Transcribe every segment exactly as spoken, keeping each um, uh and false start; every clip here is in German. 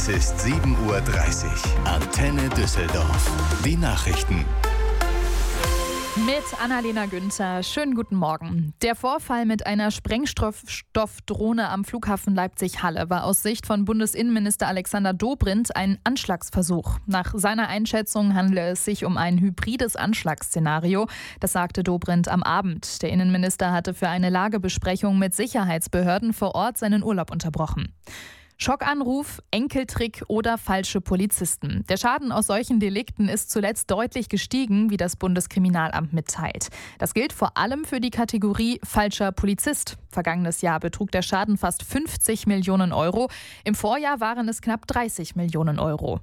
Es ist sieben Uhr dreißig. Antenne Düsseldorf. Die Nachrichten. Mit Annalena Günther. Schönen guten Morgen. Der Vorfall mit einer Sprengstoffdrohne am Flughafen Leipzig-Halle war aus Sicht von Bundesinnenminister Alexander Dobrindt ein Anschlagsversuch. Nach seiner Einschätzung handele es sich um ein hybrides Anschlagsszenario. Das sagte Dobrindt am Abend. Der Innenminister hatte für eine Lagebesprechung mit Sicherheitsbehörden vor Ort seinen Urlaub unterbrochen. Schockanruf, Enkeltrick oder falsche Polizisten. Der Schaden aus solchen Delikten ist zuletzt deutlich gestiegen, wie das Bundeskriminalamt mitteilt. Das gilt vor allem für die Kategorie falscher Polizist. Vergangenes Jahr betrug der Schaden fast fünfzig Millionen Euro. Im Vorjahr waren es knapp dreißig Millionen Euro.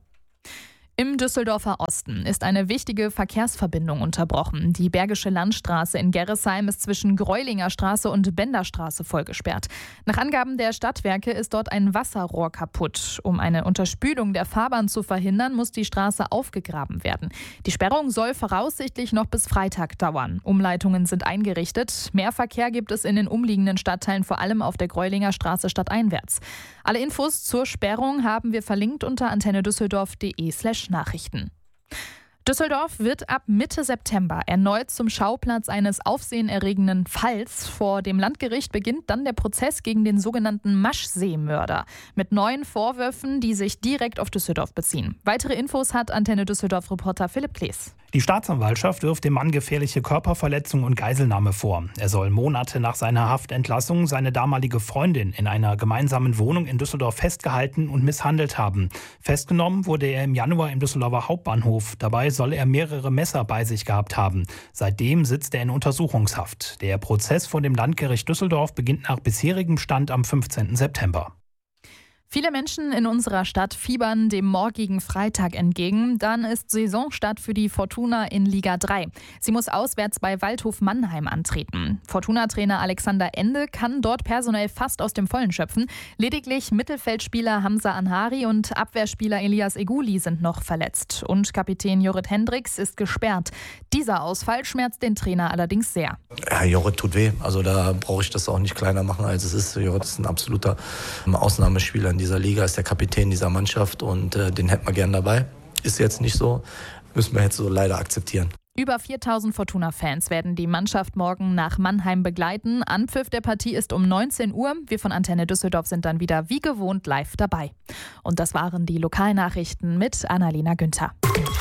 Im Düsseldorfer Osten ist eine wichtige Verkehrsverbindung unterbrochen. Die Bergische Landstraße in Gerresheim ist zwischen Greulinger Straße und Benderstraße vollgesperrt. Nach Angaben der Stadtwerke ist dort ein Wasserrohr kaputt. Um eine Unterspülung der Fahrbahn zu verhindern, muss die Straße aufgegraben werden. Die Sperrung soll voraussichtlich noch bis Freitag dauern. Umleitungen sind eingerichtet. Mehr Verkehr gibt es in den umliegenden Stadtteilen, vor allem auf der Greulinger Straße stadteinwärts. Alle Infos zur Sperrung haben wir verlinkt unter antennedüsseldorf.de slash Nachrichten. Düsseldorf wird ab Mitte September erneut zum Schauplatz eines aufsehenerregenden Falls. Vor dem Landgericht beginnt dann der Prozess gegen den sogenannten Maschsee-Mörder mit neuen Vorwürfen, die sich direkt auf Düsseldorf beziehen. Weitere Infos hat Antenne Düsseldorf-Reporter Philipp Klees. Die Staatsanwaltschaft wirft dem Mann gefährliche Körperverletzung und Geiselnahme vor. Er soll Monate nach seiner Haftentlassung seine damalige Freundin in einer gemeinsamen Wohnung in Düsseldorf festgehalten und misshandelt haben. Festgenommen wurde er im Januar im Düsseldorfer Hauptbahnhof. Dabei soll er mehrere Messer bei sich gehabt haben. Seitdem sitzt er in Untersuchungshaft. Der Prozess vor dem Landgericht Düsseldorf beginnt nach bisherigem Stand am fünfzehnten September. Viele Menschen in unserer Stadt fiebern dem morgigen Freitag entgegen. Dann ist Saisonstart für die Fortuna in Liga drei. Sie muss auswärts bei Waldhof Mannheim antreten. Fortuna-Trainer Alexander Ende kann dort personell fast aus dem Vollen schöpfen. Lediglich Mittelfeldspieler Hamza Anhari und Abwehrspieler Elias Eguli sind noch verletzt. Und Kapitän Jorrit Hendricks ist gesperrt. Dieser Ausfall schmerzt den Trainer allerdings sehr. Ja, Jorrit tut weh. Also da brauche ich das auch nicht kleiner machen, als es ist. Jorrit ist ein absoluter Ausnahmespieler in dieser Liga, ist der Kapitän dieser Mannschaft und äh, den hätten wir gern dabei. Ist jetzt nicht so, müssen wir jetzt so leider akzeptieren. Über viertausend Fortuna-Fans werden die Mannschaft morgen nach Mannheim begleiten. Anpfiff der Partie ist um neunzehn Uhr. Wir von Antenne Düsseldorf sind dann wieder wie gewohnt live dabei. Und das waren die Lokalnachrichten mit Annalena Günther.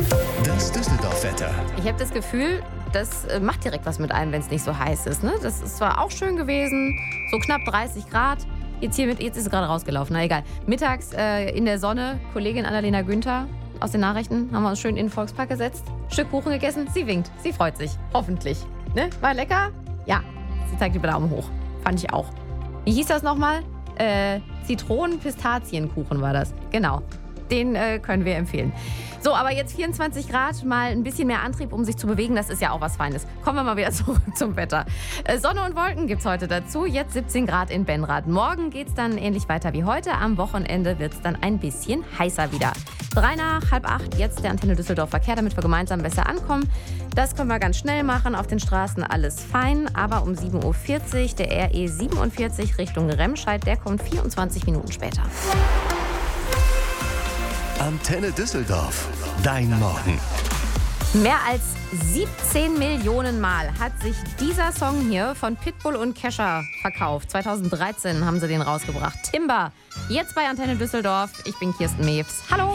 Das Düsseldorf-Wetter. Ich habe das Gefühl, das macht direkt was mit einem, wenn es nicht so heiß ist. Ne? Das ist zwar auch schön gewesen, so knapp dreißig Grad. Jetzt hier mit, jetzt ist es gerade rausgelaufen, na egal. Mittags äh, in der Sonne, Kollegin Annalena Günther aus den Nachrichten, haben wir uns schön in den Volkspark gesetzt, Stück Kuchen gegessen, sie winkt, sie freut sich, hoffentlich. Ne? War lecker? Ja, sie zeigt über Daumen hoch, fand ich auch. Wie hieß das nochmal? Äh, Zitronen-Pistazienkuchen war das, genau. Den äh, können wir empfehlen. So, aber jetzt vierundzwanzig Grad, mal ein bisschen mehr Antrieb, um sich zu bewegen. Das ist ja auch was Feines. Kommen wir mal wieder zurück zum Wetter. Äh, Sonne und Wolken gibt es heute dazu. Jetzt siebzehn Grad in Benrath. Morgen geht es dann ähnlich weiter wie heute. Am Wochenende wird es dann ein bisschen heißer wieder. Drei nach halb acht, jetzt der Antenne Düsseldorf Verkehr, damit wir gemeinsam besser ankommen. Das können wir ganz schnell machen. Auf den Straßen alles fein. Aber um sieben Uhr vierzig der R E siebenundvierzig Richtung Remscheid, der kommt vierundzwanzig Minuten später. Antenne Düsseldorf. Dein Morgen. Mehr als siebzehn Millionen Mal hat sich dieser Song hier von Pitbull und Kesha verkauft. zweitausenddreizehn haben sie den rausgebracht. Timber, jetzt bei Antenne Düsseldorf. Ich bin Kirsten Mewes. Hallo.